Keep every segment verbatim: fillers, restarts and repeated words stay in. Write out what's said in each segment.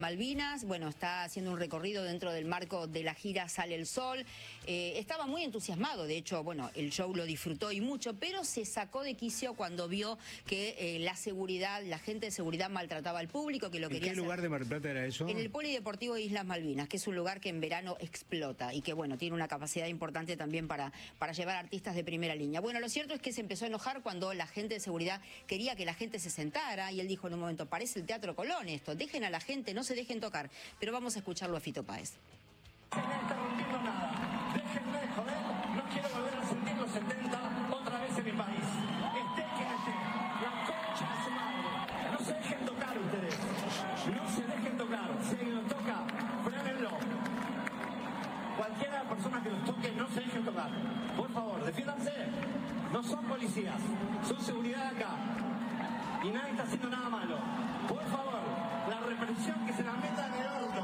Malvinas, bueno, está haciendo un recorrido dentro del marco de la gira Sale el Sol. Eh, estaba muy entusiasmado, de hecho, bueno, el show lo disfrutó y mucho, pero se sacó de quicio cuando vio que eh, la seguridad, la gente de seguridad maltrataba al público, que lo quería ¿En qué lugar hacer. de Mar del Plata era eso? En el Polideportivo de Islas Malvinas, que es un lugar que en verano explota y que, bueno, tiene una capacidad importante también para, para llevar artistas de primera línea. Bueno, lo cierto es que se empezó a enojar cuando la gente de seguridad quería que la gente se sentara y él dijo en un momento, parece el Teatro Colón esto, dejen a la gente, no se dejen tocar. Pero vamos a escucharlo a Fito Páez. No me está rompiendo nada. Déjenme de joder. No quiero volver a sentir los setenta otra vez en mi país. Esté quien esté. La concha de su madre. No se dejen tocar ustedes. No se dejen tocar. Si alguien los toca, frénenlo. Cualquiera de las personas que los toque, no se dejen tocar. Por favor, defiéndanse. No son policías. Son seguridad acá. Y nadie está haciendo nada malo. Por favor, la represión que se la meta en el orto.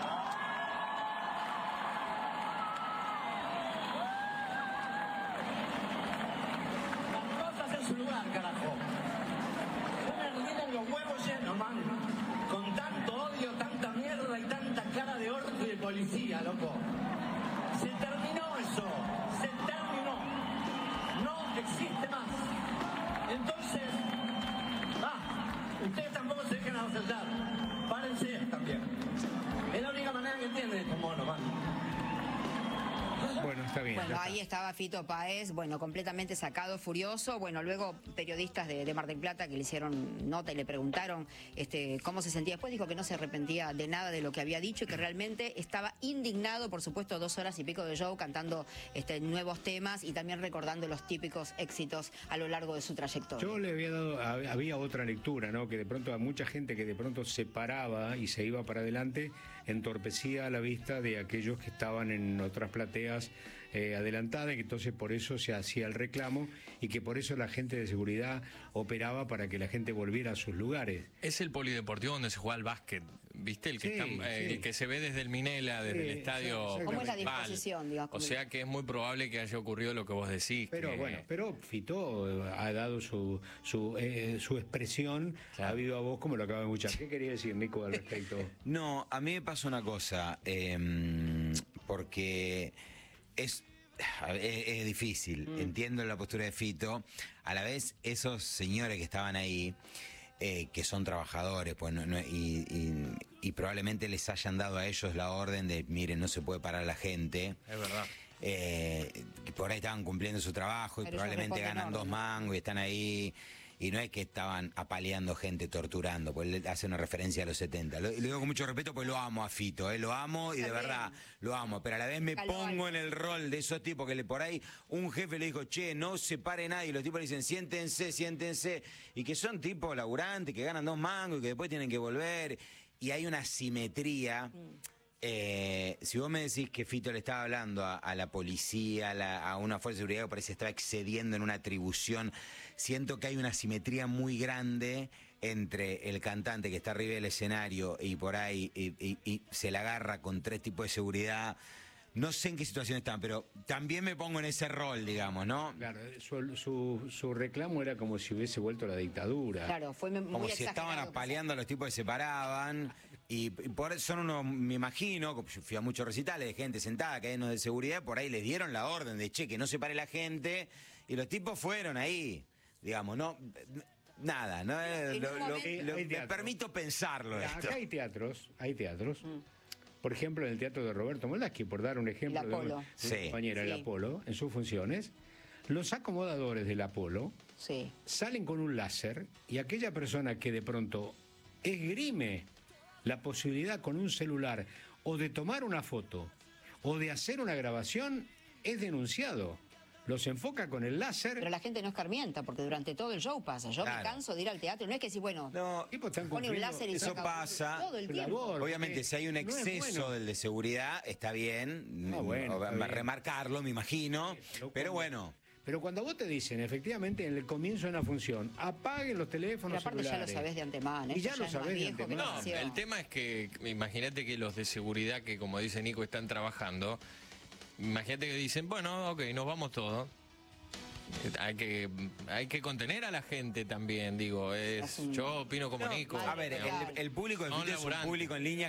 Las cosas en su lugar, carajo. No me tienen los huevos llenos, man. Con tanto odio, tanta mierda y tanta cara de orto y de policía, loco. Se terminó eso. Se terminó. No existe más. Entonces... ustedes tampoco se dejen asaltar. Párense también. Es la única manera que entienden estos monos, man. Bueno, está bien. Bueno, está. ahí estaba Fito Páez, bueno, completamente sacado, furioso. Bueno, luego periodistas de, de Mar del Plata que le hicieron nota y le preguntaron este, cómo se sentía. Después dijo que no se arrepentía de nada de lo que había dicho y que realmente estaba indignado, por supuesto, dos horas y pico de show cantando este, nuevos temas y también recordando los típicos éxitos a lo largo de su trayectoria. Yo le había dado, había otra lectura, ¿no? Que de pronto a mucha gente que de pronto se paraba y se iba para adelante, entorpecía la vista de aquellos que estaban en otras plateas eh, adelantadas, y que entonces por eso se hacía el reclamo y que por eso la gente de seguridad operaba para que la gente volviera a sus lugares. Es el polideportivo donde se juega el básquet, ¿viste? El que, Sí, está, eh, sí. el que se ve desde el Minela, desde Sí, el estadio. sí, ¿Cómo es la municipal. disposición, digamos? O sea que es muy probable que haya ocurrido lo que vos decís. Pero que... bueno, pero Fito ha dado su su, eh, su expresión, Claro. ha habido a vos como lo acaba de escuchar. ¿Qué quería decir, Nico, al respecto? No, a mí me pasa una cosa, eh, porque es, es, es difícil, mm. entiendo la postura de Fito, a la vez esos señores que estaban ahí, eh, que son trabajadores, pues no, no, y, y, y probablemente les hayan dado a ellos la orden de, miren, no se puede parar la gente. Es verdad. Eh, que por ahí estaban cumpliendo su trabajo y Pero probablemente ganan dos mangos y están ahí, y no es que estaban apaleando gente, torturando, pues le hace una referencia a los setenta. Lo, lo digo con mucho respeto, pues lo amo a Fito, eh, lo amo y de verdad lo amo, pero a la vez me pongo en el rol de esos tipos que le por ahí un jefe le dijo, che, no se pare nadie, y los tipos le dicen, siéntense, siéntense, y que son tipos laburantes, que ganan dos mangos y que después tienen que volver, y hay una simetría. Mm. Eh, si vos me decís que Fito le estaba hablando a, a la policía, a, la, a una fuerza de seguridad que parece que estaba excediendo en una atribución, siento que hay una simetría muy grande entre el cantante que está arriba del escenario y por ahí y, y, y se la agarra con tres tipos de seguridad. No sé en qué situación están, pero también me pongo en ese rol, digamos, ¿no? Claro, su, su, su reclamo era como si hubiese vuelto la dictadura. Claro, fue muy como si estaban apaleando a los tipos que se paraban, y, y por eso son unos, me imagino, yo fui a muchos recitales de gente sentada, cadenas de seguridad, por ahí les dieron la orden de, che, que no se pare la gente, y los tipos fueron ahí, digamos, no... Nada, ¿no? Lo, lo, lo, me permito pensarlo. Mira, esto. Acá hay teatros, hay teatros. Mm. Por ejemplo, en el teatro de Roberto Moldaski, por dar un ejemplo de una, sí. compañera, sí. el Apolo, en sus funciones, los acomodadores del Apolo sí. salen con un láser y aquella persona que de pronto esgrime la posibilidad con un celular o de tomar una foto o de hacer una grabación es denunciado. Los enfoca con el láser. Pero la gente no escarmienta, porque durante todo el show pasa. Yo claro. me canso de ir al teatro. No es que si, bueno, no, pone un láser y eso saca pasa. Todo el tiempo. Labor, obviamente, si hay un exceso no es bueno. del de seguridad, está bien, no, bueno, o, está bien. remarcarlo, me imagino, Sí, pero, pero cuando, bueno. Pero cuando vos te dicen, efectivamente, en el comienzo de una función, apaguen los teléfonos Pero aparte celulares. ya lo sabés de antemano. Y ya Esto lo es más sabés de viejo que antemano. No, nació. el tema es que, imagínate que los de seguridad que, como dice Nico, están trabajando, imagínate que dicen, bueno, ok, nos vamos todos. hay que hay que contener a la gente también, digo. Es, yo opino como No, Nico. vale, A ver, el, el público del Son fútbol es un laburantes. público en línea